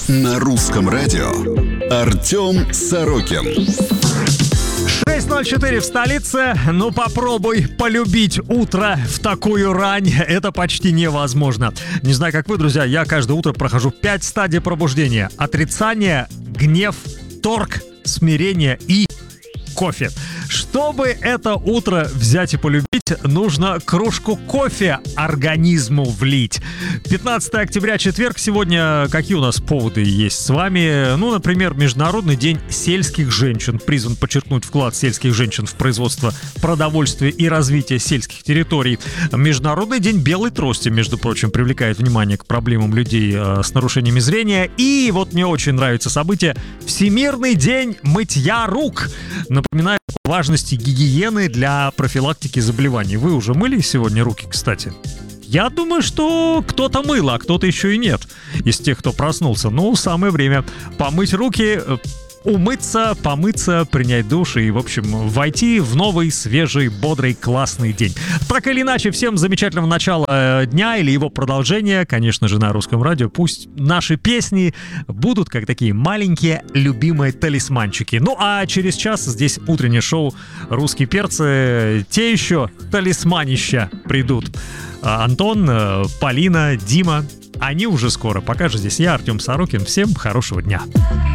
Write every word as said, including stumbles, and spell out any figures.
На русском радио Артем Сорокин. шесть ноль четыре в столице. Ну попробуй полюбить утро в такую рань. Это почти невозможно. Не знаю, как вы, друзья, я каждое утро прохожу пять стадий пробуждения. Отрицание, гнев, торг, смирение и кофе. Чтобы это утро взять и полюбить, нужно кружку кофе организму влить. пятнадцатое октября, четверг. Сегодня какие у нас поводы есть с вами? Ну, например, Международный день сельских женщин. Призван подчеркнуть вклад сельских женщин в производство продовольствия и развитие сельских территорий. Международный день белой трости, между прочим, привлекает внимание к проблемам людей э, с нарушениями зрения. И вот мне очень нравится событие — Всемирный день мытья рук. Напоминаю о важности гигиены для профилактики заболеваний. Вы уже мыли сегодня руки, кстати? Я думаю, что кто-то мыл, а кто-то еще и нет из тех, кто проснулся. Ну, самое время помыть руки, умыться, помыться, принять душ и, в общем, войти в новый, свежий, бодрый, классный день. Так или иначе, всем замечательного начала дня или его продолжения, конечно же, на русском радио. Пусть наши песни будут как такие маленькие любимые талисманчики. Ну, а через час здесь утреннее шоу «Русские перцы». Те еще талисманища придут. Антон, Полина, Дима. Они уже скоро. Пока же здесь я, Артем Сорокин. Всем хорошего дня.